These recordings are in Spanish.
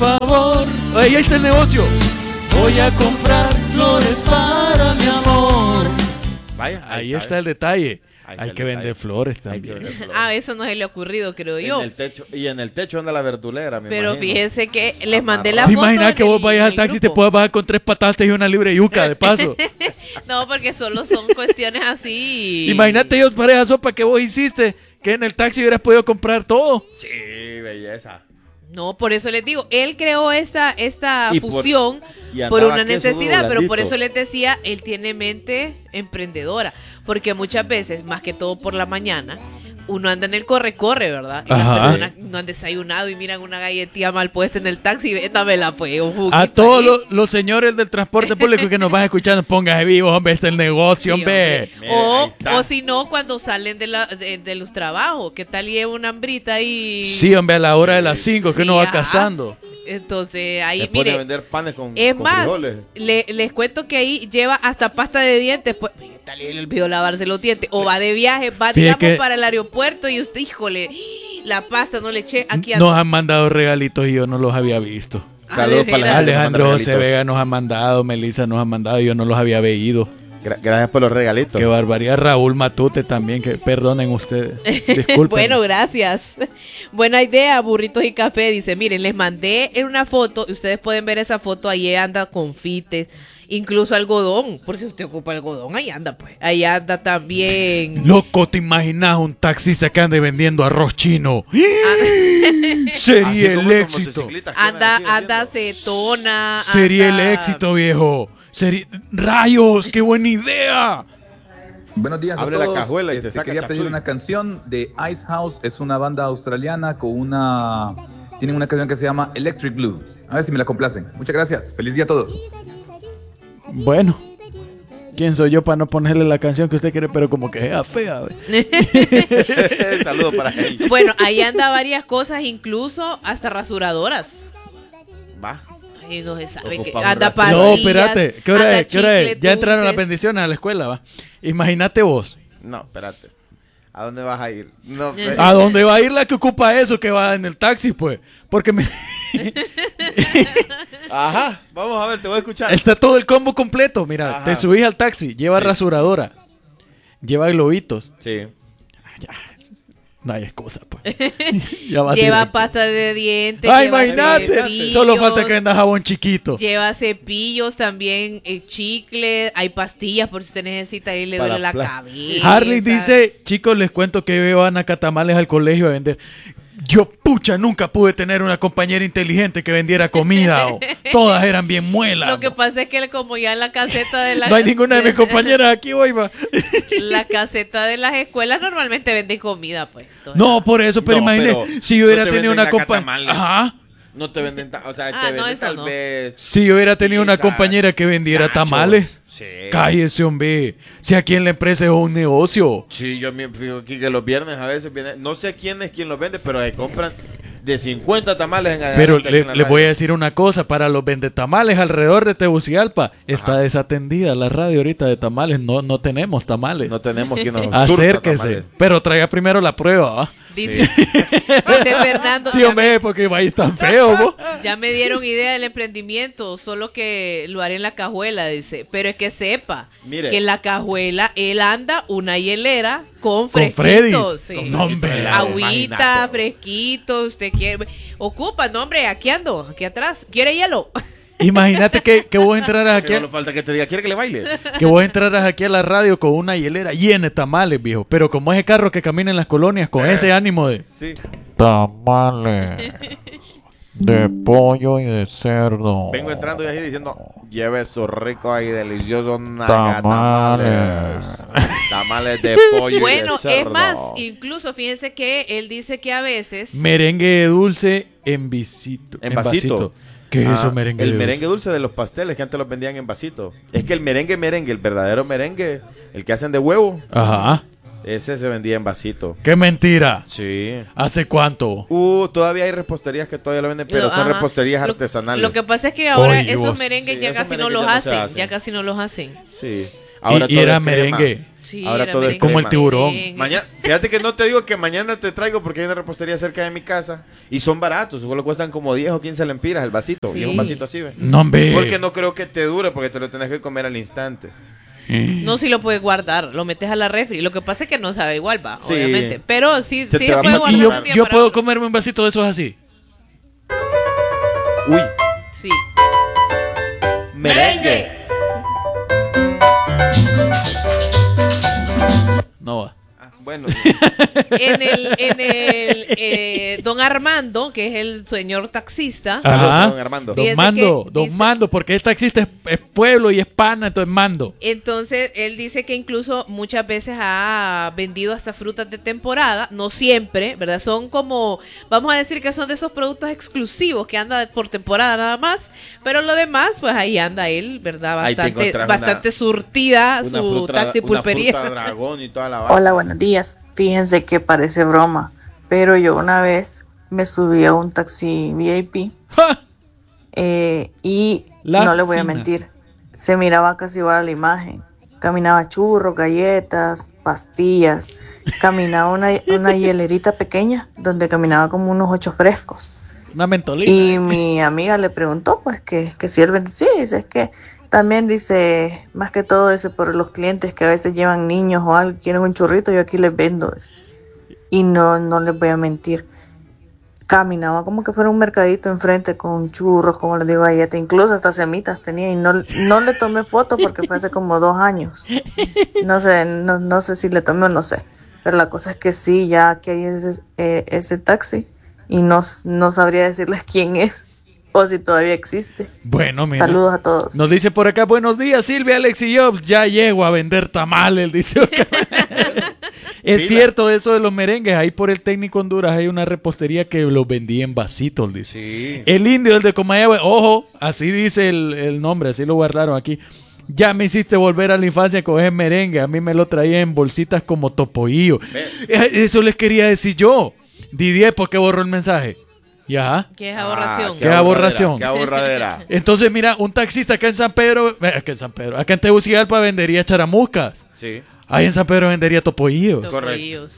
favor. Ahí está el negocio. Voy a comprar flores para mi amor. Vaya, Ahí está el detalle. Ahí Hay está que el vender detalle. flores Hay que también. vender flores. Eso no se le ha ocurrido, creo yo. En el techo, y en el techo anda la verdulera, me Pero imagino. fíjense que les mandé la ¿Te foto. imaginas en que vos el- vayas en al el taxi y te grupo. puedas bajar con 3 patatas y una libre de yuca de paso? No, porque solo son cuestiones así. Imagínate ellos para esa sopa que vos hiciste, que en el taxi hubieras podido comprar todo. Sí, belleza. No, por eso les digo, él creó esta Y por- fusión y andaba por una queso necesidad, duro, pero por blandito. eso les decía, él tiene mente emprendedora, porque muchas veces, más que todo por la mañana, uno anda en el corre-corre, ¿verdad? Y las Ajá. personas no han desayunado y miran una galletilla mal puesta en el taxi y véndamela, pues, un juguito A todos ahí. los señores del transporte público que nos van escuchando, póngase vivos, hombre, este es el negocio, Sí, hombre. Mire, ahí está. O si no, cuando salen de los trabajos, ¿qué tal lleva una hambrita ahí? Sí, hombre, a la hora de las 5 que Sí, uno va ajá. cazando. Entonces, ahí, Después de mire, vender panes con es con más, frijoles. les cuento que ahí lleva hasta pasta de dientes. Pues, tal vez le olvidó lavarse los dientes. O va de viaje, va, Fíjate digamos, que- para el aeropuerto y usted, híjole, la pasta no le eché. Aquí Nos ando. han mandado regalitos y yo no los había visto. Saludos de para la veras. gente que manda Alejandro José regalitos. Vega nos ha mandado, Melissa nos ha mandado y yo no los había veído. Gracias por los regalitos. Qué barbaridad. Raúl Matute también, que perdonen ustedes. Disculpen. Bueno, gracias. Buena idea, burritos y café. Dice, miren, les mandé en una foto, y ustedes pueden ver esa foto, ahí anda confites, incluso algodón, por si usted ocupa algodón, ahí anda pues. Ahí anda también. Loco, ¿te imaginas un taxista que ande vendiendo arroz chino? Así Sería como el los éxito. motociclistas que andan Anda, así anda vendiendo. acetona. Sería el anda- éxito, viejo. ¡Rayos! ¡Qué buena idea! Buenos días Abre a la todos. cajuela y te saca Quería chapsui. pedir una canción de Ice House. Es una banda australiana con una... Tienen una canción que se llama Electric Blue. A ver si me la complacen. Muchas gracias. Feliz día a todos. Bueno, ¿quién soy yo para no ponerle la canción que usted quiere, pero como que sea fea? ¿ve? Saludos para él. Bueno, ahí anda varias cosas, incluso hasta rasuradoras. Va. Ahí no se sabe que Ocupamos anda rasurador. No, pastillas, espérate. ¿Qué hora anda es? ¿Qué hora es? chicle, Ya entraron las dulces. bendiciones a la escuela, va. Imagínate vos. No, espérate. ¿A dónde vas a ir? No, ¿A dónde va a ir la que ocupa eso que va en el taxi, pues? Porque Ajá, vamos a ver, te voy a escuchar. está todo el combo completo. Mira, Ajá. te subís al taxi, lleva Sí. rasuradora, lleva globitos. Sí. No hay excusa, pues. Ya vas Lleva directo. pasta de dientes. ¡Ay, lleva imagínate! cepillos, Solo falta que venda jabón chiquito. Lleva cepillos también, chicle, hay pastillas por si usted necesita y le Para duele la pla- cabeza. Harley dice, chicos, les cuento que iban a Catamales al colegio a vender. Yo, pucha, nunca pude tener una compañera inteligente que vendiera comida. Todas eran bien muelas. Lo que pasa es que como ya en la caseta de la... No hay ninguna de mis compañeras aquí hoy, va. La caseta de las escuelas normalmente vende comida, pues. Entonces, No, por eso, pero No, imagínate, pero si yo hubiera no te tenido venden una compañera... acatamales. Ajá. No te venden, o sea, Ah, te no, venden eso tal no. vez. Si yo hubiera tenido una pizza, compañera que vendiera nachos. tamales. Sí. Cállese, hombre. Si aquí en la empresa es un negocio. Sí, yo me fijo aquí que los viernes a veces viene, no sé quién es quien los vende, pero se compran de 50 tamales en Pero adelante aquí en la les voy a radio. decir una cosa, para los vendetamales alrededor de Tegucigalpa, está Ajá. desatendida la radio ahorita de tamales, no tenemos tamales. No tenemos quien nos surta Acérquese, tamales. pero traiga primero la prueba, ¿va? dice, dice Fernando, Sí, ya, hombre, porque va a ir tan feo, ¿vos? ya me dieron idea del emprendimiento, solo que lo haré en la cajuela, dice. Pero es que sepa Mire. que en la cajuela él anda una hielera con Con fresquitos. Freddy's. Sí. No, hombre. Agüita, Imagínate. fresquito, usted quiere. Ocupa, no, hombre, aquí ando, aquí atrás. ¿Quiere hielo? Imagínate que vos entraras aquí, Que no le falta que te diga, ¿quiere que le baile? que vos entraras aquí a la radio con una hielera llena de tamales, viejo. Pero como ese carro que camina en las colonias con ese ánimo de... Sí. Tamales de pollo y de cerdo. Vengo entrando y así diciendo, lleve eso rico y delicioso Tamales. Tamales de pollo Bueno, y de cerdo. es más, incluso fíjense que él dice que a veces. Merengue dulce en visito. En vasito. ¿Qué es Ah, eso, merengue el dulce? merengue dulce de los pasteles que antes los vendían en vasito. Es que el merengue, el verdadero merengue, el que hacen de huevo, Ajá. ese se vendía en vasito. ¡Qué mentira! Sí. ¿Hace cuánto? Todavía hay reposterías que todavía lo venden, pero son Ajá. reposterías Lo- artesanales. Lo que pasa es que ahora Oye, esos vos. merengues Sí, ya esos casi no merengues los ya no se hacen, hacen. ya casi no los hacen. Sí. Ahora y todo era es crema. merengue. Sí, Ahora era todo es merengue. como el tiburón. Mañana, fíjate que no te digo que mañana te traigo porque hay una repostería cerca de mi casa y son baratos, solo cuestan como 10 o 15 lempiras el vasito, Sí. y es un vasito así, ¿ve? No, hombre. Porque no creo que te dure porque te lo tenés que comer al instante. No, si lo puedes guardar, lo metes a la refri. Lo que pasa es que no sabe igual, va, Sí. obviamente. Pero sí, Se sí te va a puede patinar. guardar Y un yo, día yo para puedo otro. comerme un vasito de esos así. Uy, Sí. merengue. No va. Ah, bueno, Don Armando, que es el señor taxista, saludos, Ajá. don Armando. Fíjese Don que Mando, porque el taxista es pueblo y es pana, entonces Mando. entonces él dice que incluso muchas veces ha vendido hasta frutas de temporada, no siempre, ¿verdad? Son como, vamos a decir que son de esos productos exclusivos que anda por temporada nada más, pero lo demás, pues ahí anda él, ¿verdad? Ahí te Bastante, encontrás bastante surtida Una su fruta, taxi una pulpería. fruta dragón y toda la vaina. Hola, buenos días. Fíjense que parece broma, pero yo una vez me subí a un taxi VIP ¡Ja! y La no les voy a fina. mentir, se miraba casi igual a la imagen. Caminaba churros, galletas, pastillas. Caminaba una hielerita pequeña donde caminaba como unos 8 frescos. Una mentolina. Y mi amiga le preguntó, pues, que si él vende. Sí, dice, es que también dice, más que todo, dice, por los clientes que a veces llevan niños o algo, quieren un churrito, yo aquí les vendo. Dice. Y no les voy a mentir. Caminaba como que fuera un mercadito enfrente con churros, como les digo, galletas, incluso hasta semitas tenía. Y no le tomé foto porque fue hace como 2 años. No sé si le tomé o no sé. Pero la cosa es que sí, ya aquí hay ese taxi. Y no sabría decirles quién es o si todavía existe. Bueno, mira. Saludos a todos. Nos dice por acá, buenos días, Silvia, Alex y yo. Ya llego a vender tamales, dice. Es cierto eso de los merengues. Ahí por el Técnico Honduras hay una repostería que los vendía en vasitos, dice. Sí. El indio, el de Comayagua, ojo, así dice el nombre, así lo guardaron aquí. Ya me hiciste volver a la infancia con ese merengue. A mí me lo traía en bolsitas como topoillo. Eso les quería decir yo. Didier, ¿por qué borró el mensaje? Ya. ¿Qué es aborración? Qué aborración. Qué aborradera. Entonces, mira, un taxista acá en San Pedro, acá en Tegucigalpa vendería charamuscas. Sí. Ahí en San Pedro vendería topoillos. Topoillos.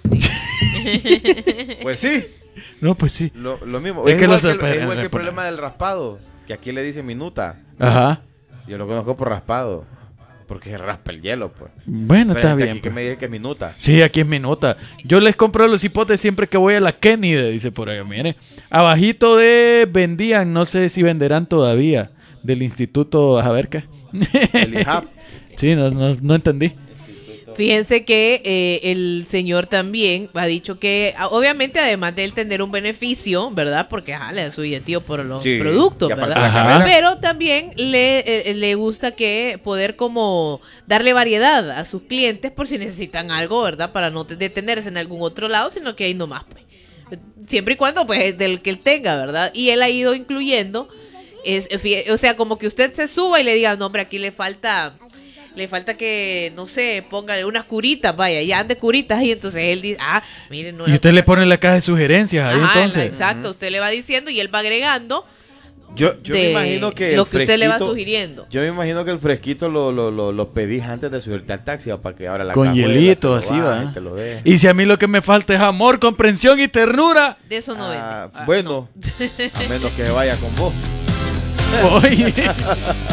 Pues sí. No, pues sí. Lo mismo. Es Es, que igual, los que, San es igual que el Pedro- problema del raspado. Que aquí le dicen minuta. Ajá. Yo lo conozco por raspado. Porque se raspa el hielo, pues. Bueno, Pero está hay gente bien. aquí que pues. me dice que es minuta. Sí, aquí es minuta. Yo les compro los hipotes siempre que voy a la Kennedy, dice por ahí. Mire, abajito de vendían, no sé si venderán todavía, del instituto, a ver qué. El IHAP. Sí, no entendí. Fíjense que el señor también ha dicho que, obviamente, además de él tener un beneficio, ¿verdad? Porque le da su billetío por los Sí, productos, y aparte ¿verdad? la carrera. Pero también le gusta que poder como darle variedad a sus clientes por si necesitan algo, ¿verdad? Para no detenerse en algún otro lado, sino que ahí nomás, pues. Siempre y cuando, pues, del que él tenga, ¿verdad? Y él ha ido incluyendo, o sea, como que usted se suba y le diga, no, hombre, aquí le falta que, no sé, póngale unas curitas, vaya, ya ande curitas y entonces él dice, miren, no. Y usted le pone la caja de sugerencias ahí Ajá, entonces. exacto, usted le va diciendo y él va agregando Yo me de imagino que lo el que usted le va fresquito- sugiriendo. Yo me imagino que el fresquito lo pedís antes de subirte al taxi para que abra la Con cajuela, hielito, te lo así baje, va. te lo deje. Y si a mí lo que me falta es amor, comprensión y ternura. De eso no vende. Bueno, a menos que vaya con vos. Oye.